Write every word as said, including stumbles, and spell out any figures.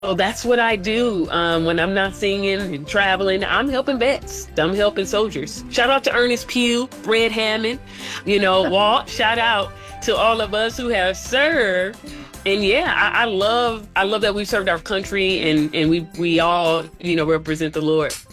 So that's what I do um, when I'm not singing and traveling. I'm helping vets. I'm helping soldiers. Shout out to Ernest Pugh, Fred Hammond, you know, Walt. Shout out to all of us who have served. And yeah, I, I love I love that we've served our country and and we we all you know represent the Lord.